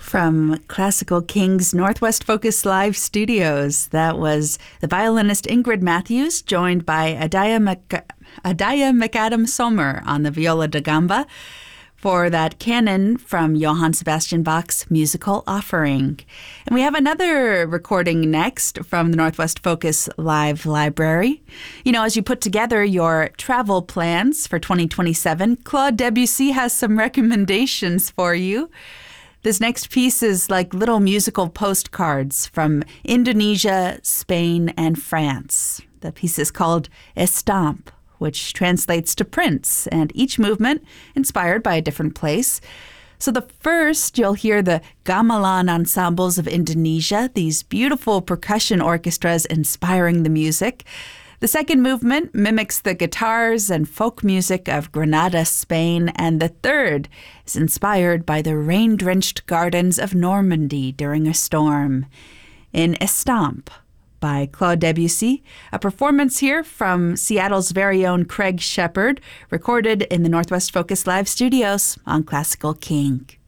From Classical King's Northwest Focus Live Studios. That was the violinist Ingrid Matthews, joined by Adaya McAdam Sommer on the viola da gamba for that canon from Johann Sebastian Bach's Musical Offering. And we have another recording next from the Northwest Focus Live Library. You know, as you put together your travel plans for 2027, Claude Debussy has some recommendations for you. This next piece is like little musical postcards from Indonesia, Spain, and France. The piece is called Estampe, which translates to prints, and each movement inspired by a different place. So the first, you'll hear the gamelan ensembles of Indonesia, these beautiful percussion orchestras inspiring the music. The second movement mimics the guitars and folk music of Granada, Spain, and the third is inspired by the rain-drenched gardens of Normandy during a storm. In Estampe by Claude Debussy, a performance here from Seattle's very own Craig Shepard, recorded in the Northwest Focus Live Studios on Classical King.